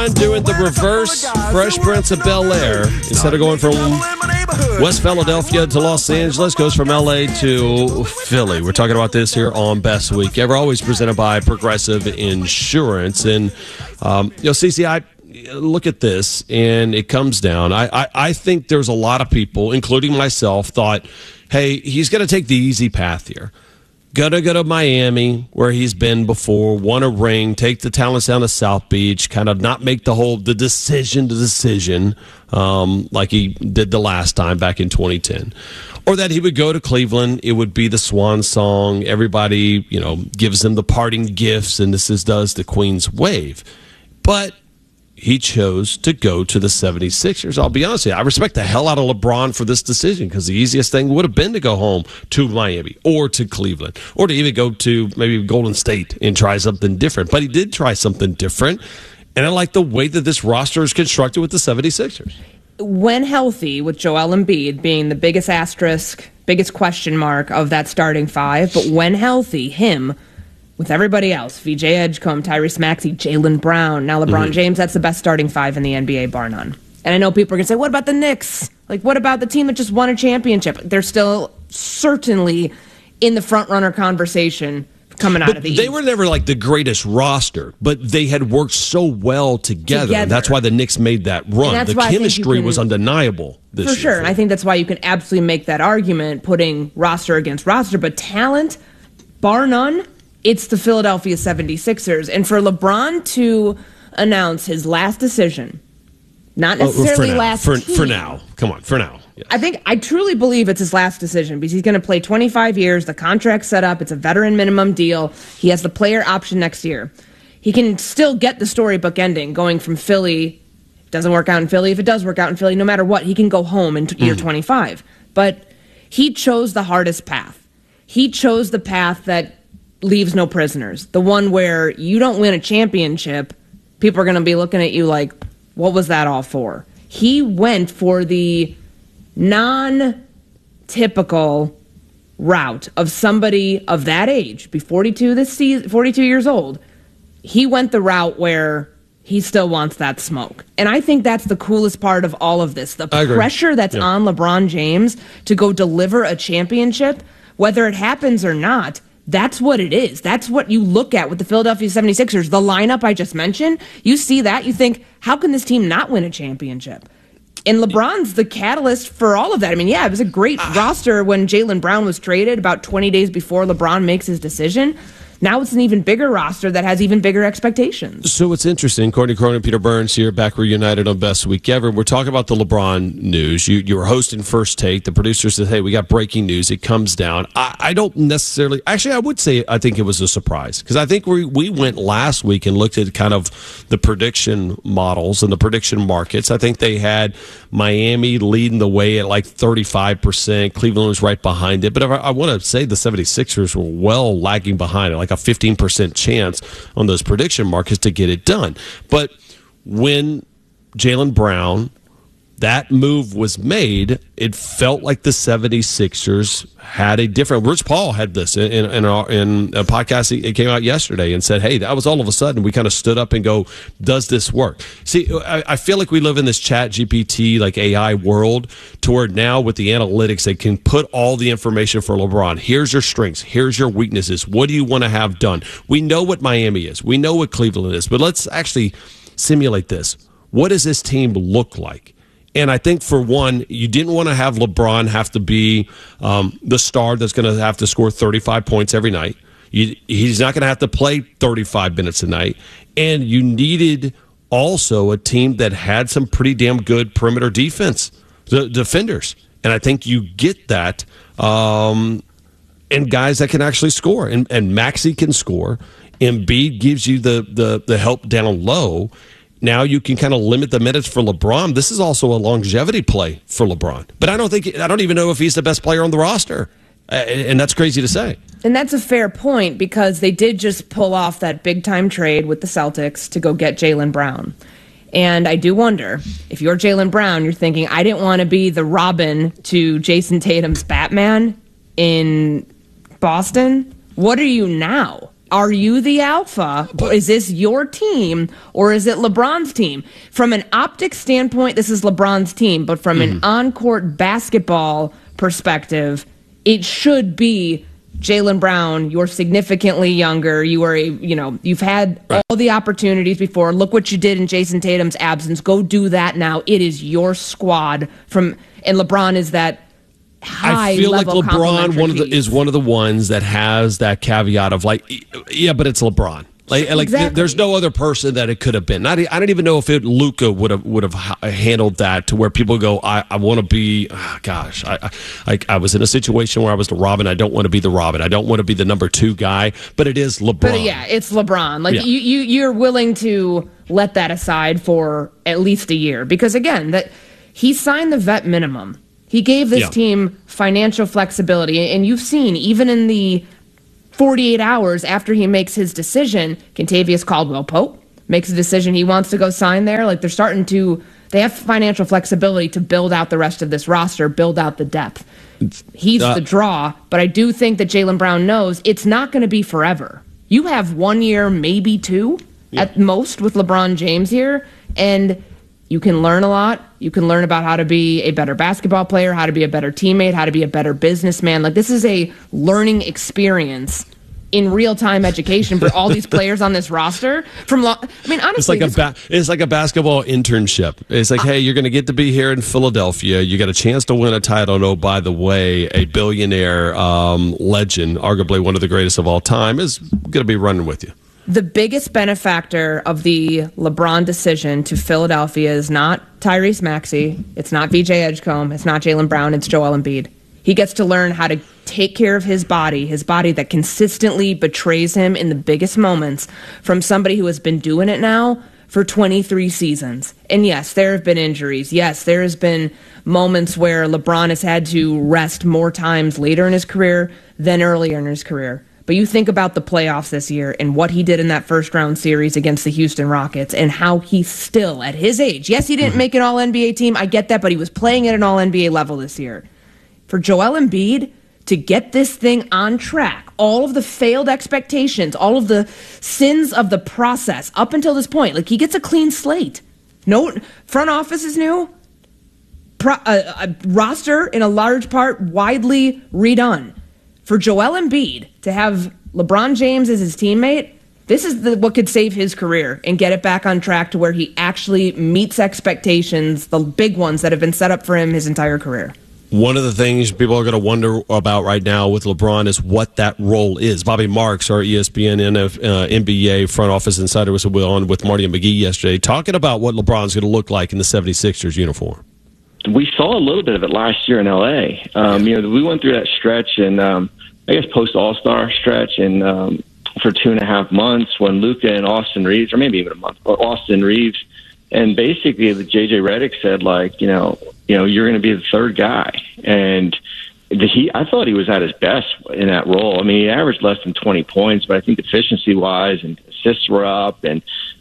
LeBron doing the reverse Fresh Prince of Bel-Air. Instead of going from West Philadelphia to Los Angeles, goes from L.A. to Philly. We're talking about this here on Best Week Ever, always presented by Progressive Insurance. And, CC, I look at this, and it comes down. I think there's a lot of people, including myself, thought, hey, he's going to take the easy path here. Gonna go to Miami, where he's been before, won a ring, take the talents down to South Beach, kind of not make the decision like he did the last time back in 2010. Or that he would go to Cleveland, it would be the swan song, everybody, gives him the parting gifts, and does the Queen's Wave. But he chose to go to the 76ers. I'll be honest with you, I respect the hell out of LeBron for this decision, because the easiest thing would have been to go home to Miami or to Cleveland or to even go to maybe Golden State and try something different. But he did try something different, and I like the way that this roster is constructed with the 76ers. When healthy, with Joel Embiid being the biggest asterisk, biggest question mark of that starting five, but when healthy, him with everybody else, VJ Edgecombe, Tyrese Maxey, Jaylen Brown, now LeBron James, that's the best starting five in the NBA, bar none. And I know people are going to say, what about the Knicks? Like, what about the team that just won a championship? They're still certainly in the front-runner conversation coming out of the East. They were never like the greatest roster, but they had worked so well together. And that's why the Knicks made that run. The chemistry was undeniable this year. For sure, and I think that's why you can absolutely make that argument, putting roster against roster. But talent, bar none, it's the Philadelphia 76ers. And for LeBron to announce his last decision, not necessarily for now. Come on, for now. Yes. I truly believe it's his last decision, because he's going to play 25 years. The contract's set up. It's a veteran minimum deal. He has the player option next year. He can still get the storybook ending going from Philly. Doesn't work out in Philly. If it does work out in Philly, no matter what, he can go home in year 25. But he chose the hardest path. He chose the path that leaves no prisoners. The one where you don't win a championship, people are going to be looking at you like, what was that all for? He went for the non-typical route of somebody of that age, be 42 this season, 42 years old. He went the route where he still wants that smoke. And I think that's the coolest part of all of this. The pressure that's on LeBron James to go deliver a championship, whether it happens or not, that's what it is. That's what you look at with the Philadelphia 76ers. The lineup I just mentioned, you see that, you think, how can this team not win a championship? And LeBron's the catalyst for all of that. I mean, it was a great roster when Jaylen Brown was traded about 20 days before LeBron makes his decision. Now it's an even bigger roster that has even bigger expectations. So it's interesting. Courtney Cronin, Peter Burns here, back reunited on Best Week Ever. We're talking about the LeBron news. You were hosting First Take. The producer said, hey, we got breaking news. It comes down. I don't necessarily... Actually, I would say I think it was a surprise, because I think we went last week and looked at kind of the prediction models and the prediction markets. I think they had Miami leading the way at like 35%. Cleveland was right behind it. But I want to say the 76ers were well lagging behind it, like a 15% chance on those prediction markets to get it done. But when Jaylen Brown, that move was made, it felt like the 76ers had a different... Rich Paul had this in a podcast. It came out yesterday and said, hey, that was all of a sudden we kind of stood up and go, does this work? See, I feel like we live in this chat GPT, like AI world, to where now with the analytics, they can put all the information for LeBron. Here's your strengths. Here's your weaknesses. What do you want to have done? We know what Miami is. We know what Cleveland is. But let's actually simulate this. What does this team look like? And I think, for one, you didn't want to have LeBron have to be the star that's going to have to score 35 points every night. He's not going to have to play 35 minutes a night. And you needed also a team that had some pretty damn good perimeter defenders. And I think you get that, and guys that can actually score. And Maxey can score. Embiid gives you the help down low. Now you can kind of limit the minutes for LeBron. This is also a longevity play for LeBron. But I don't even know if he's the best player on the roster. And that's crazy to say. And that's a fair point, because they did just pull off that big-time trade with the Celtics to go get Jaylen Brown. And I do wonder, if you're Jaylen Brown, you're thinking, I didn't want to be the Robin to Jason Tatum's Batman in Boston. What are you now? Are you the alpha? Is this your team or is it LeBron's team? From an optics standpoint, this is LeBron's team, but from an on-court basketball perspective, it should be Jaylen Brown. You're significantly younger. You've had all the opportunities before. Look what you did in Jason Tatum's absence. Go do that now. It is your squad. And LeBron is that high I feel like level LeBron is one of the ones that has that caveat of but it's LeBron. Exactly. There's no other person that it could have been. I don't even know if Luka would have handled that to where people go, I want to be. Oh gosh, I was in a situation where I was the Robin. I don't want to be the Robin. I don't want to be the number 2 guy. But it is LeBron. But yeah, it's LeBron. You're willing to let that aside for at least a year because again, that he signed the vet minimum. He gave this team financial flexibility, and you've seen even in the 48 hours after he makes his decision, Kentavious Caldwell-Pope makes a decision he wants to go sign there. They have financial flexibility to build out the rest of this roster, build out the depth. He's the draw, but I do think that Jaylen Brown knows it's not going to be forever. You have 1 year, maybe 2 at most with LeBron James here, and you can learn a lot. You can learn about how to be a better basketball player, how to be a better teammate, how to be a better businessman. This is a learning experience in real-time education for all these players on this roster. Honestly, it's like a basketball internship. It's like, hey, you're going to get to be here in Philadelphia. You got a chance to win a title. And, oh, by the way, a billionaire legend, arguably one of the greatest of all time, is going to be running with you. The biggest benefactor of the LeBron decision to Philadelphia is not Tyrese Maxey, it's not VJ Edgecombe, it's not Jaylen Brown, it's Joel Embiid. He gets to learn how to take care of his body that consistently betrays him in the biggest moments from somebody who has been doing it now for 23 seasons. And yes, there have been injuries. Yes, there has been moments where LeBron has had to rest more times later in his career than earlier in his career. But you think about the playoffs this year and what he did in that first-round series against the Houston Rockets and how he still, at his age, yes, he didn't make an All-NBA team, I get that, but he was playing at an All-NBA level this year. For Joel Embiid to get this thing on track, all of the failed expectations, all of the sins of the process up until this point, he gets a clean slate. No front office is new. A roster, in a large part, widely redone. For Joel Embiid to have LeBron James as his teammate, this is what could save his career and get it back on track to where he actually meets expectations, the big ones that have been set up for him his entire career. One of the things people are going to wonder about right now with LeBron is what that role is. Bobby Marks, our ESPN NBA front office insider, was on with Marty and McGee yesterday, talking about what LeBron's going to look like in the 76ers uniform. We saw a little bit of it last year in L.A. We went through that stretch and post All-Star stretch and for 2.5 months when Luka and Austin Reeves, or maybe even a month, Austin Reeves, and basically the J.J. Redick said, you're going to be the third guy. And I thought he was at his best in that role. I mean, he averaged less than 20 points, but I think efficiency-wise and assists were up, and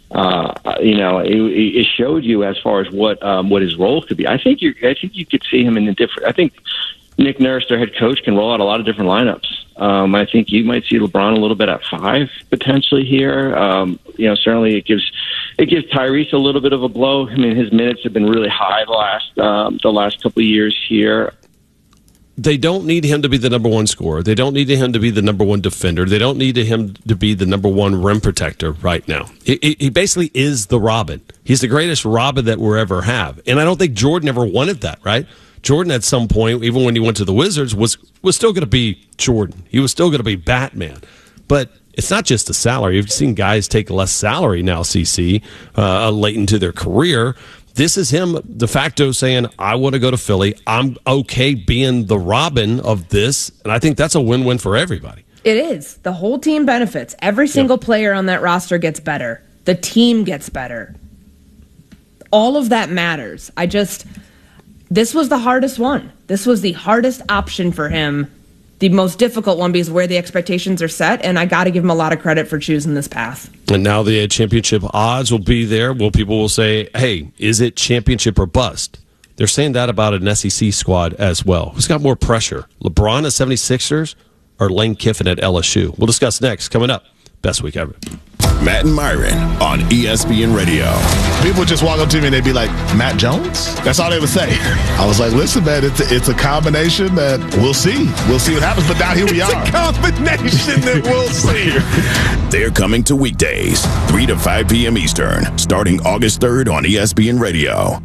it showed you as far as what his role could be. I think you could see him in a different. I think Nick Nurse, their head coach, can roll out a lot of different lineups. I think you might see LeBron a little bit at 5 potentially here. Certainly it gives Tyrese a little bit of a blow. I mean, his minutes have been really high the last couple of years here. They don't need him to be the number 1 scorer. They don't need him to be the number 1 defender. They don't need him to be the number 1 rim protector right now. He basically is the Robin. He's the greatest Robin that we'll ever have. And I don't think Jordan ever wanted that, right? Jordan at some point, even when he went to the Wizards, was still going to be Jordan. He was still going to be Batman. But it's not just the salary. You've seen guys take less salary now, CC, late into their career. This is him de facto saying, I want to go to Philly. I'm okay being the Robin of this. And I think that's a win-win for everybody. It is. The whole team benefits. Every single player on that roster gets better. The team gets better. All of that matters. This was the hardest one. This was the hardest option for him. The most difficult one because where the expectations are set, and I got to give him a lot of credit for choosing this path. And now the championship odds will be there. Well, people will say, hey, is it championship or bust? They're saying that about an SEC squad as well. Who's got more pressure, LeBron at 76ers or Lane Kiffin at LSU? We'll discuss next, coming up. Best week ever. Matt and Myron on ESPN Radio. People would just walk up to me and they'd be like, Matt Jones? That's all they would say. I was like, listen, man, it's a combination that we'll see. We'll see what happens, but now here we are. It's a combination that we'll see. They're coming to weekdays, 3 to 5 p.m. Eastern, starting August 3rd on ESPN Radio.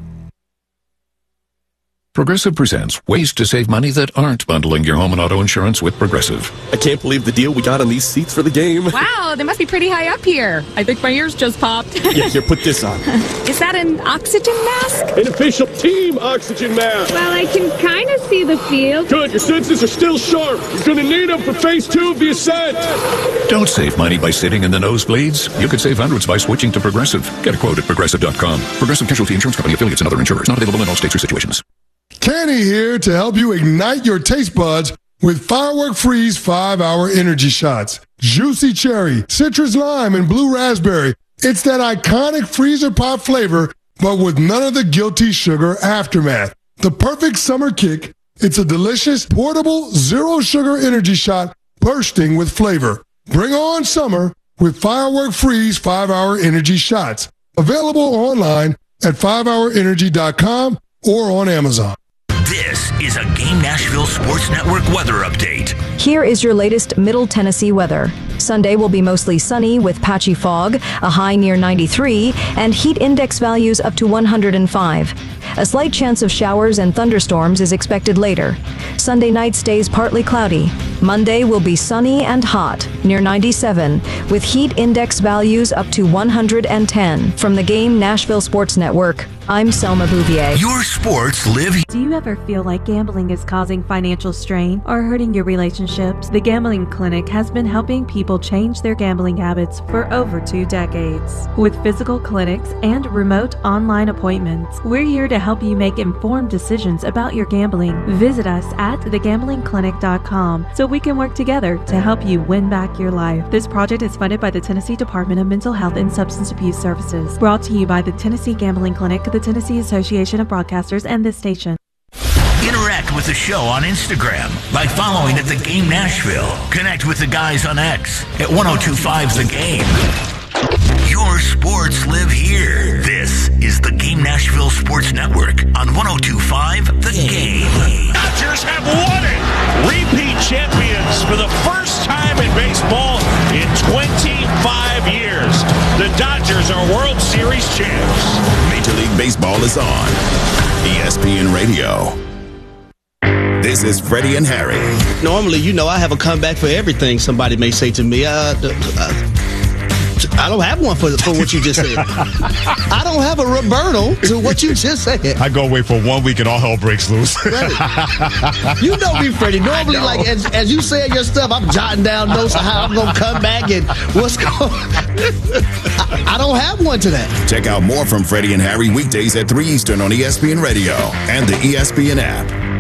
Progressive presents ways to save money that aren't bundling your home and auto insurance with Progressive. I can't believe the deal we got on these seats for the game. Wow, they must be pretty high up here. I think my ears just popped. Yeah, here, put this on. Is that an oxygen mask? An official team oxygen mask. Well, I can kind of see the field. Good, your senses are still sharp. You're going to need them for phase 2 of the ascent. Don't save money by sitting in the nosebleeds. You could save hundreds by switching to Progressive. Get a quote at Progressive.com. Progressive Casualty Insurance Company, affiliates, and other insurers. Not available in all states or situations. Kenny here to help you ignite your taste buds with Firework Freeze 5-Hour Energy Shots. Juicy cherry, citrus lime, and blue raspberry. It's that iconic freezer pop flavor, but with none of the guilty sugar aftermath. The perfect summer kick. It's a delicious, portable, zero-sugar energy shot bursting with flavor. Bring on summer with Firework Freeze 5-Hour Energy Shots. Available online at 5hourenergy.com or on Amazon. This is a Game Nashville Sports Network weather update. Here is your latest Middle Tennessee weather. Sunday will be mostly sunny with patchy fog, a high near 93, and heat index values up to 105. A slight chance of showers and thunderstorms is expected later. Sunday night stays partly cloudy. Monday will be sunny and hot, near 97, with heat index values up to 110. From the Game Nashville Sports Network, I'm Selma Bouvier. Your sports live. Do you ever feel like gambling is causing financial strain or hurting your relationships? The Gambling Clinic has been helping people change their gambling habits for over 2 decades. With physical clinics and remote online appointments, we're here to help you make informed decisions about your gambling. Visit us at thegamblingclinic.com so we can work together to help you win back your life. This project is funded by the Tennessee Department of Mental Health and Substance Abuse Services. Brought to you by the Tennessee Gambling Clinic, the Tennessee Association of Broadcasters, and this station. Interact with the show on Instagram by following at The Game Nashville. Connect with the guys on X at 1025 The Game. Your sports live here. This is the Game Nashville Sports Network on 1025 The Game. Dodgers have won it. Repeat champions for the first time in baseball in 25 years. The Dodgers are World Series champs. Major League Baseball is on ESPN Radio. This is Freddie and Harry. Normally, I have a comeback for everything somebody may say to me. I don't have one for what you just said. I don't have a rebuttal to what you just said. I go away for 1 week and all hell breaks loose. You know me, Freddie. Normally, like as you say your stuff, I'm jotting down notes of how I'm going to come back and what's going I don't have one today. Check out more from Freddie and Harry weekdays at 3 Eastern on ESPN Radio and the ESPN app.